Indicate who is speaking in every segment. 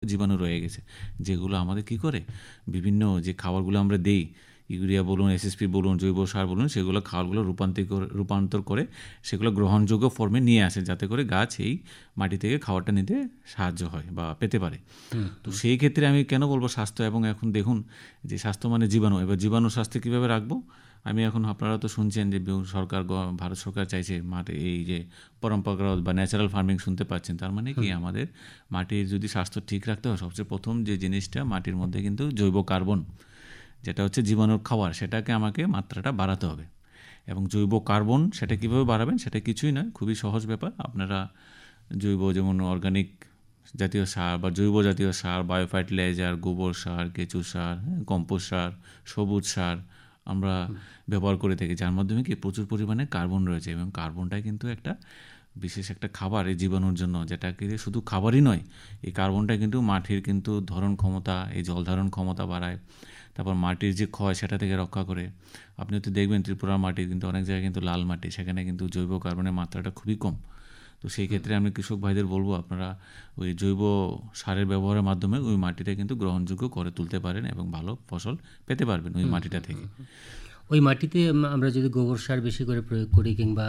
Speaker 1: জীবাণু রয়ে গেছে, যেগুলো আমাদের কি করে বিভিন্ন যে খাবারগুলো আমরা দেই, ইউরিয়া বলুন, এসএসপি বলুন, জৈব সার বলুন, সেগুলো খাবারগুলো রূপান্তর করে সেগুলো গ্রহণযোগ্য ফর্মে নিয়ে আসে, যাতে করে গাছ এই মাটি থেকে খাবারটা নিতে সাহায্য হয় বা পেতে পারে। তো সেই ক্ষেত্রে আমি কেন বলবো স্বাস্থ্য, এবং এখন দেখুন যে স্বাস্থ্য মানে জীবাণু, এবার জীবাণু স্বাস্থ্য কীভাবে রাখবো। আমি এখন আপনারা তো শুনছেন যে সরকার, ভারত সরকার চাইছে মাটি এই যে পরম্পরাগত বা ন্যাচারাল ফার্মিং শুনতে পাচ্ছেন, তার মানে কি আমাদের মাটির যদি স্বাস্থ্য ঠিক রাখতে হয়, সবচেয়ে প্রথম যে জিনিসটা মাটির মধ্যে কিন্তু জৈব কার্বন, যেটা হচ্ছে জীবাণুর খাবার, সেটাকে আমাকে মাত্রাটা বাড়াতে হবে। এবং জৈব কার্বন সেটা কীভাবে বাড়াবেন, সেটা কিছুই নয়, খুবই সহজ ব্যাপার। আপনারা জৈব যেমন অর্গানিক জাতীয় সার বা জৈব জাতীয় সার, বায়ো ফার্টিলাইজার, গোবর সার, কেঁচু সার, কম্পোস্ট সার, সবুজ সার আমরা ব্যবহার করে থাকি, যার মাধ্যমে কি প্রচুর পরিমাণে কার্বন রয়েছে। এবং কার্বনটাই কিন্তু একটা বিশেষ একটা খাবার এই জীবাণুর জন্য, যেটা কি শুধু খাবারই নয়, এই কার্বনটা কিন্তু মাটির কিন্তু ধারণ ক্ষমতা, এই জল ধারণ ক্ষমতা বাড়ায়। তারপর মাটির যে ক্ষয় সেটা থেকে রক্ষা করে। আপনি তো দেখবেন ত্রিপুরার মাটি কিন্তু অনেক জায়গায় কিন্তু লাল মাটি, সেখানে কিন্তু জৈব কার্বনের মাত্রাটা খুবই কম। তো সেই ক্ষেত্রে আমি কৃষক ভাইদের বলবো, আপনারা ওই জৈব সারের ব্যবহারের মাধ্যমে ওই মাটিটা কিন্তু গ্রহণযোগ্য করে তুলতে পারেন এবং ভালো ফসল পেতে পারবেন ওই মাটিটা থেকে।
Speaker 2: ওই মাটিতে আমরা যদি গোবর সার বেশি করে প্রয়োগ করি, কিংবা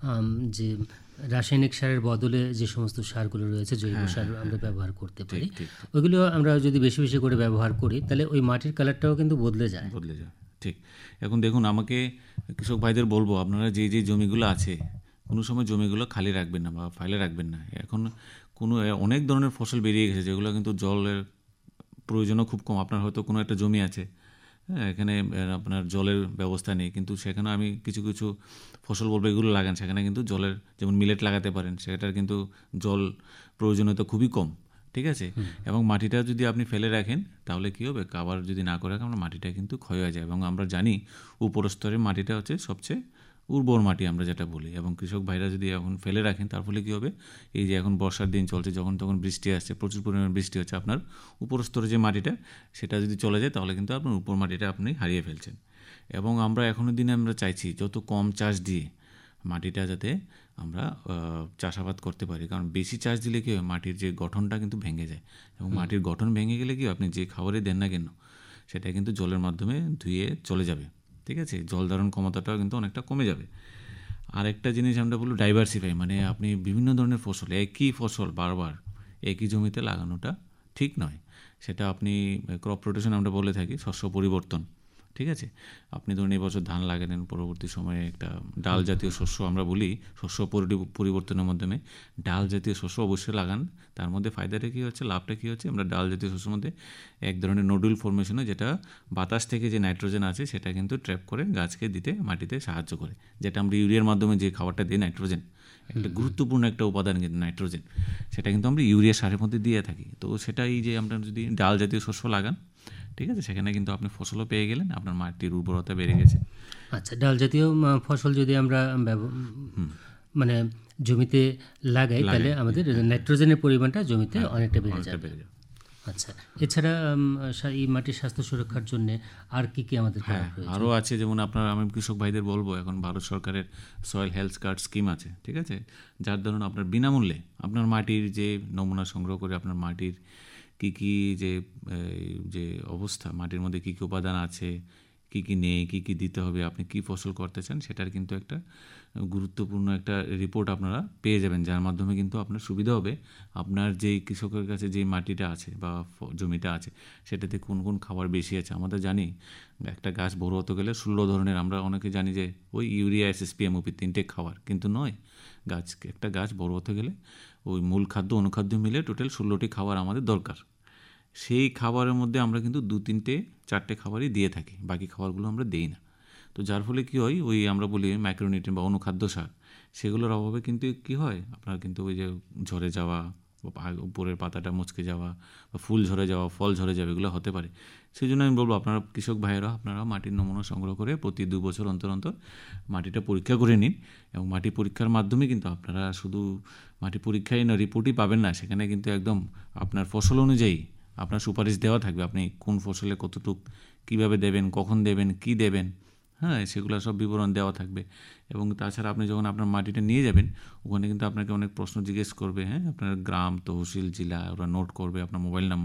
Speaker 2: যে রাসায়নিক সারের বদলে যে সমস্ত সারগুলো রয়েছে, জৈব সার আমরা ব্যবহার করতে পারি, ওইগুলো আমরা যদি বেশি বেশি করে ব্যবহার করি, তাহলে ওই মাটির কালারটাও কিন্তু বদলে যায়।
Speaker 1: ঠিক। এখন দেখুন, আমাকে কৃষক ভাইদের বলবো, আপনারা যে যে জমিগুলো আছে, কোনো সময় জমিগুলো খালি রাখবেন না বা ফাইলে রাখবেন না। এখন অনেক ধরনের ফসল বেরিয়ে গেছে, যেগুলো কিন্তু জলের প্রয়োজনও খুব কম। আপনার হয়তো কোনো একটা জমি আছে, এখানে আপনার জলের ব্যবস্থা নেই, কিন্তু সেখানে আমি কিছু কিছু ফসল বলবো এগুলো লাগান, সেখানে কিন্তু জলের, যেমন মিলেট লাগাতে পারেন, সেটার কিন্তু জল প্রয়োজনীয়তা খুবই কম। ঠিক আছে। এবং মাটিটা যদি আপনি ফেলে রাখেন, তাহলে কী হবে, কাভার যদি না করে রাখেন, আমরা মাটিটা কিন্তু ক্ষয় হয়ে যায়। এবং আমরা জানি উপরস্তরের মাটিটা হচ্ছে সবচেয়ে উর্বর মাটি আমরা যেটা বলি। এবং কৃষক ভাইরা যদি এখন ফেলে রাখেন, তার ফলে কী হবে, এই যে এখন বর্ষার দিন চলছে, যখন তখন বৃষ্টি আসছে, প্রচুর পরিমাণে বৃষ্টি হচ্ছে, আপনার উপরস্তরে যে মাটিটা সেটা যদি চলে যায়, তাহলে কিন্তু আপনার উপর মাটিটা আপনি হারিয়ে ফেলছেন। এবং আমরা এখনের দিনে আমরা চাইছি যত কম চাষ দিয়ে মাটিটা যাতে আমরা চাষাবাদ করতে পারি, কারণ বেশি চাষ দিলে কী হয়, মাটির যে গঠনটা কিন্তু ভেঙে যায়। এবং মাটির গঠন ভেঙে গেলে কি, আপনি যে খাবারই দেন না কেন, সেটা কিন্তু জলের মাধ্যমে ধুয়ে চলে যাবে। ঠিক আছে, জল ধারণ ক্ষমতাটাও কিন্তু অনেকটা কমে যাবে। আর একটা জিনিস আমরা বলবো ডাইভার্সিফাই, মানে আপনি বিভিন্ন ধরনের ফসল, একই ফসল বারবার একই জমিতে লাগানোটা ঠিক নয়। সেটা আপনি ক্রপ রোটেশন আমরা বলে থাকি, শস্য পরিবর্তন। ঠিক আছে, আপনি ধরুন এবছর ধান লাগালেন, পরবর্তী সময়ে একটা ডাল জাতীয় শস্য আমরা বলি, শস্য পরিবর্তনের মাধ্যমে ডাল জাতীয় শস্য অবশ্যই লাগান। তার মধ্যে ফায়দাটা কী হচ্ছে, লাভটা কী হচ্ছে, আমরা ডাল জাতীয় শস্যের মধ্যে এক ধরনের নোডুল ফর্মেশন হয়, যেটা বাতাস থেকে যে নাইট্রোজেন আছে সেটা কিন্তু ট্র্যাপ করে গাছকে দিতে, মাটিতে সাহায্য করে। যেটা আমরা ইউরিয়ার মাধ্যমে যে খাবারটা দিই, নাইট্রোজেন একটা গুরুত্বপূর্ণ একটা উপাদান কিন্তু নাইট্রোজেন, সেটা কিন্তু আমরা ইউরিয়া সারের মধ্যে দিয়ে থাকি। তো সেটাই যে আমরা যদি ডাল জাতীয় শস্য লাগান, ঠিক আছে, সেখানে কিন্তু আপনি ফসলও পেয়ে গেলেন, আপনার মাটির উর্বরতা বেড়ে গেছে।
Speaker 2: আচ্ছা, ডাল জাতীয় ফসল যদি আমরা মানে জমিতে লাগাই, তাহলে আমাদের নাইট্রোজেনের পরিমাণটা জমিতে অনেকটা বেড়ে যাবে। আচ্ছা, এছাড়া এই মাটির স্বাস্থ্য সুরক্ষার জন্য আর কি কি আমাদের
Speaker 1: আরও আছে, যেমন আপনারা, আমি কৃষক ভাইদের বলবো, এখন ভারত সরকারের সয়েল হেলথ কার্ড স্কিম আছে। ঠিক আছে, যার ধরুন আপনার বিনামূল্যে আপনার মাটির যে নমুনা সংগ্রহ করে, আপনার মাটির কী কী যে অবস্থা, মাটির মধ্যে কী কী উপাদান আছে, কী কী নেই, কী কী দিতে হবে, আপনি কী ফসল করতে চান, সেটার কিন্তু একটা গুরুত্বপূর্ণ একটা রিপোর্ট আপনারা পেয়ে যাবেন, যার মাধ্যমে কিন্তু আপনার সুবিধা হবে, আপনার যেই কৃষকের কাছে যেই মাটিটা আছে বা জমিটা আছে, সেটাতে কোন কোন খাবার বেশি আছে। আমাদের জানি একটা গাছ বড় হতে গেলে 16 ধরনের, আমরা অনেকে জানি যে ওই ইউরিয়া, এসএসপি, এমওপি 3টে খাবার, কিন্তু নয়। একটা গাছ বড় হতে গেলে ওই মূল খাদ্য, অনুখাদ্য মিলে টোটাল 16টি খাবার আমাদের দরকার। সেই খাবারের মধ্যে আমরা কিন্তু 2-3-4টে খাবারই দিয়ে থাকি, বাকি খাবারগুলো আমরা দিই না। তো যার ফলে কী হয়, ওই আমরা বলি মাইক্রোনিউট্রিয়েন্ট বা অনুখাদ্য সার, সেগুলোর অভাবে কিন্তু কী হয়, আপনার কিন্তু ওই যে ঝরে যাওয়া, উপরের পাতাটা মুচকে যাওয়া, বা ফুল ঝরে যাওয়া, ফল ঝরে যাওয়া, এগুলো হতে পারে। সেই জন্য আমি বলবো, আপনারা কৃষক ভাইয়েরা, আপনারা মাটির নমুনা সংগ্রহ করে প্রতি 2 বছর অন্তর অন্তর মাটিটা পরীক্ষা করে নিন। এবং মাটি পরীক্ষার মাধ্যমে কিন্তু আপনারা শুধু মাটি পরীক্ষায় না রিপোর্টই পাবেন না, সেখানে কিন্তু একদম আপনার ফসল অনুযায়ী আপনার সুপারিশ দেওয়া থাকবে, আপনি কোন ফসলে কতটুকু কীভাবে দেবেন, কখন দেবেন, কি দেবেন, সেগুলো সব বিবরণ দেওয়া থাকবে। এবং তাছাড়া আপনি যখন আপনার মাটিটা নিয়ে যাবেন, ওখানে কিন্তু আপনাকে অনেক প্রশ্ন জিজ্ঞেস করবে। আপনার গ্রাম, তহসিল, জেলা, ওরা নোট করবে, আপনার মোবাইল নাম্বার